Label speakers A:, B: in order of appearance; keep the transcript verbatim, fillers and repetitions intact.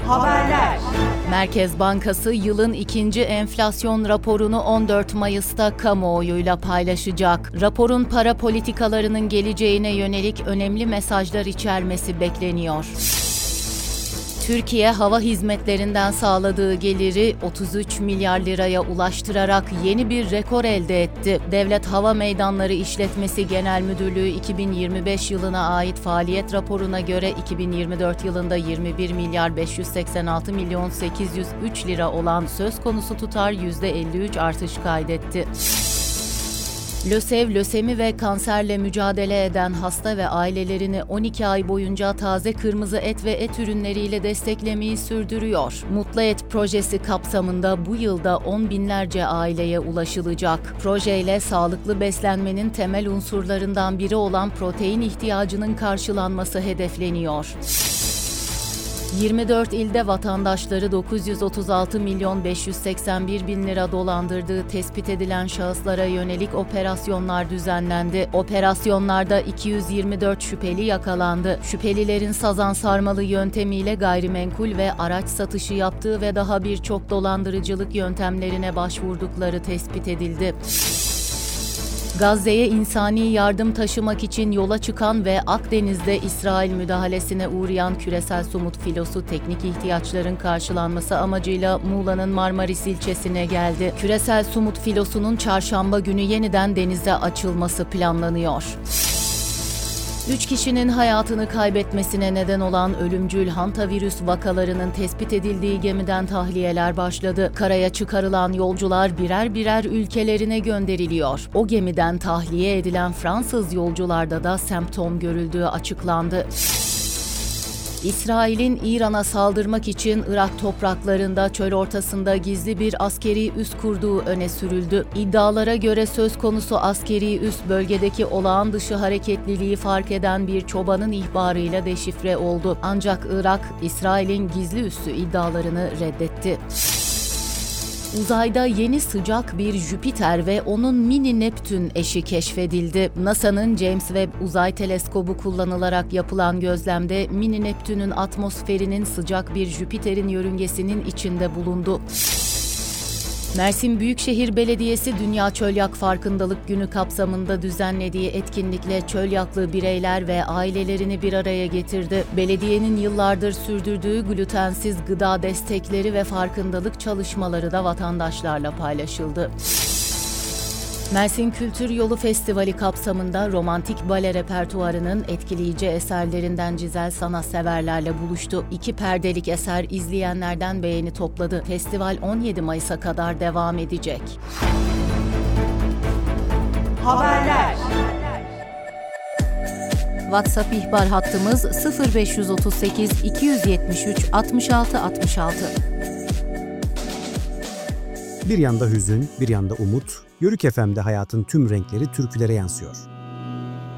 A: Haberler.
B: Merkez Bankası yılın ikinci enflasyon raporunu on dört Mayıs'ta kamuoyuyla paylaşacak. Raporun para politikalarının geleceğine yönelik önemli mesajlar içermesi bekleniyor. Türkiye, hava hizmetlerinden sağladığı geliri otuz üç milyar liraya ulaştırarak yeni bir rekor elde etti. Devlet Hava Meydanları İşletmesi Genel Müdürlüğü iki bin yirmi beş yılına ait faaliyet raporuna göre iki bin yirmi dört yılında yirmi bir milyar beş yüz seksen altı milyon sekiz yüz üç lira olan söz konusu tutar yüzde elli üç artış kaydetti. LÖSEV, lösemi ve kanserle mücadele eden hasta ve ailelerini on iki ay boyunca taze kırmızı et ve et ürünleriyle desteklemeyi sürdürüyor. Mutlu Et projesi kapsamında bu yılda on binlerce aileye ulaşılacak. Projeyle sağlıklı beslenmenin temel unsurlarından biri olan protein ihtiyacının karşılanması hedefleniyor. yirmi dört ilde vatandaşları dokuz yüz otuz altı milyon beş yüz seksen bir bin lira dolandırdığı tespit edilen şahıslara yönelik operasyonlar düzenlendi. Operasyonlarda iki yüz yirmi dört şüpheli yakalandı. Şüphelilerin sazan sarmalı yöntemiyle gayrimenkul ve araç satışı yaptığı ve daha birçok dolandırıcılık yöntemlerine başvurdukları tespit edildi. Gazze'ye insani yardım taşımak için yola çıkan ve Akdeniz'de İsrail müdahalesine uğrayan küresel somut filosu teknik ihtiyaçların karşılanması amacıyla Muğla'nın Marmaris ilçesine geldi. Küresel somut filosunun çarşamba günü yeniden denize açılması planlanıyor. Üç kişinin hayatını kaybetmesine neden olan ölümcül hantavirüs vakalarının tespit edildiği gemiden tahliyeler başladı. Karaya çıkarılan yolcular birer birer ülkelerine gönderiliyor. O gemiden tahliye edilen Fransız yolcularda da semptom görüldüğü açıklandı. İsrail'in İran'a saldırmak için Irak topraklarında çöl ortasında gizli bir askeri üs kurduğu öne sürüldü. İddialara göre söz konusu askeri üs bölgedeki olağan dışı hareketliliği fark eden bir çobanın ihbarıyla deşifre oldu. Ancak Irak, İsrail'in gizli üssü iddialarını reddetti. Uzayda yeni sıcak bir Jüpiter ve onun mini Neptün eşi keşfedildi. NASA'nın James Webb Uzay Teleskobu kullanılarak yapılan gözlemde mini Neptün'ün atmosferinin sıcak bir Jüpiter'in yörüngesinin içinde bulundu. Mersin Büyükşehir Belediyesi Dünya Çölyak Farkındalık Günü kapsamında düzenlediği etkinlikle çölyaklı bireyler ve ailelerini bir araya getirdi. Belediyenin yıllardır sürdürdüğü glutensiz gıda destekleri ve farkındalık çalışmaları da vatandaşlarla paylaşıldı. Mersin Kültür Yolu Festivali kapsamında romantik bale repertuarının etkileyici eserlerinden Cizel sanatseverlerle buluştu. İki perdelik eser izleyenlerden beğeni topladı. Festival on yedi Mayıs'a kadar devam edecek.
A: Haberler.
B: WhatsApp ihbar hattımız sıfır beş otuz sekiz iki yüz yetmiş üç altmış altı altmış altı.
C: Bir yanda hüzün, bir yanda umut, Yörük F M'de hayatın tüm renkleri türkülere yansıyor.